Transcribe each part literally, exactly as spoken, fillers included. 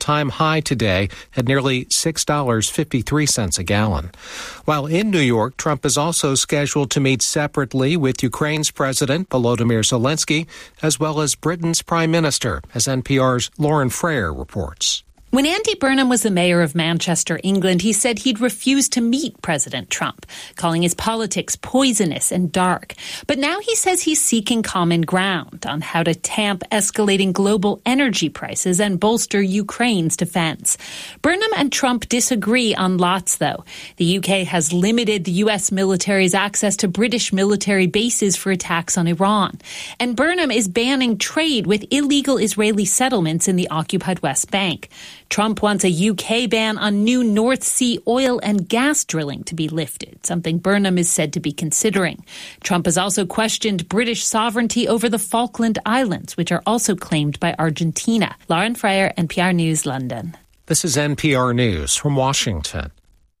all-time high today at nearly six dollars and fifty-three cents a gallon. While in New York, Trump is also scheduled to meet separately with Ukraine's President Volodymyr Zelensky, as well as Britain's Prime Minister, as N P R's Lauren Frayer reports. When Andy Burnham was the mayor of Manchester, England, he said he'd refuse to meet President Trump, calling his politics poisonous and dark. But now he says he's seeking common ground on how to tamp escalating global energy prices and bolster Ukraine's defense. Burnham and Trump disagree on lots, though. The U K has limited the U S military's access to British military bases for attacks on Iran. And Burnham is banning trade with illegal Israeli settlements in the occupied West Bank. Trump wants a U K ban on new North Sea oil and gas drilling to be lifted, something Burnham is said to be considering. Trump has also questioned British sovereignty over the Falkland Islands, which are also claimed by Argentina. Lauren Frayer, N P R News, London. This is N P R News from Washington.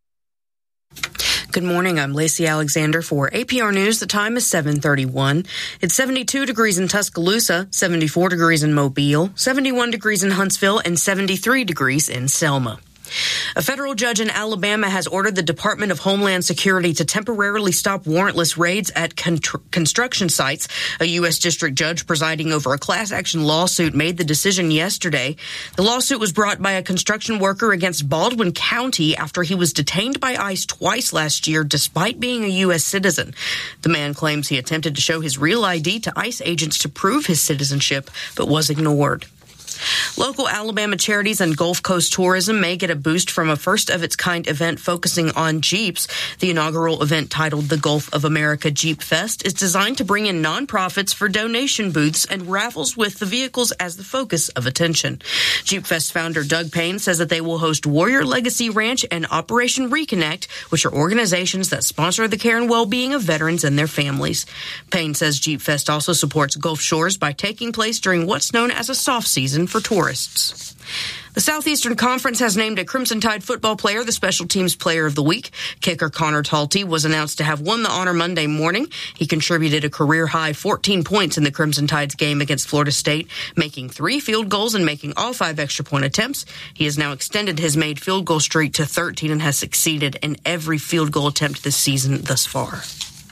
Good morning. I'm Lacey Alexander for A P R News. The time is seven thirty-one. It's seventy-two degrees in Tuscaloosa, seventy-four degrees in Mobile, seventy-one degrees in Huntsville, and seventy-three degrees in Selma. A federal judge in Alabama has ordered the Department of Homeland Security to temporarily stop warrantless raids at con- construction sites. A U S district judge presiding over a class action lawsuit made the decision yesterday. The lawsuit was brought by a construction worker against Baldwin County after he was detained by ICE twice last year despite being a U S citizen. The man claims he attempted to show his real I D to ICE agents to prove his citizenship, but was ignored. Local Alabama charities and Gulf Coast tourism may get a boost from a first-of-its-kind event focusing on Jeeps. The inaugural event, titled the Gulf of America Jeep Fest, is designed to bring in nonprofits for donation booths and raffles with the vehicles as the focus of attention. Jeep Fest founder Doug Payne says that they will host Warrior Legacy Ranch and Operation Reconnect, which are organizations that sponsor the care and well-being of veterans and their families. Payne says Jeep Fest also supports Gulf Shores by taking place during what's known as a soft season for tourists. The Southeastern Conference has named a Crimson Tide football player the Special Teams Player of the Week. Kicker Connor Talty was announced to have won the honor Monday morning. He contributed a career-high fourteen points in the Crimson Tide's game against Florida State, making three field goals and making all five extra-point attempts. He has now extended his made field goal streak to thirteen and has succeeded in every field goal attempt this season thus far.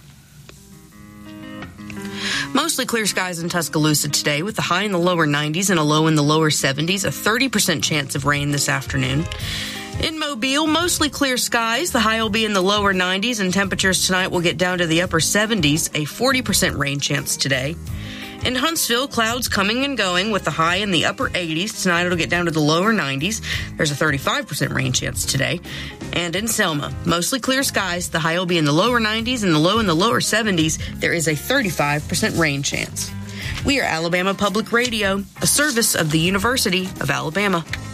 Mostly clear skies in Tuscaloosa today with a high in the lower nineties and a low in the lower seventies, a thirty percent chance of rain this afternoon. In Mobile, mostly clear skies. The high will be in the lower nineties and temperatures tonight will get down to the upper seventies, a forty percent rain chance today. In Huntsville, clouds coming and going with the high in the upper eighties. Tonight it'll get down to the lower nineties. There's a thirty-five percent rain chance today. And in Selma, mostly clear skies. The high will be in the lower nineties and the low in the lower seventies. There is a thirty-five percent rain chance. We are Alabama Public Radio, a service of the University of Alabama.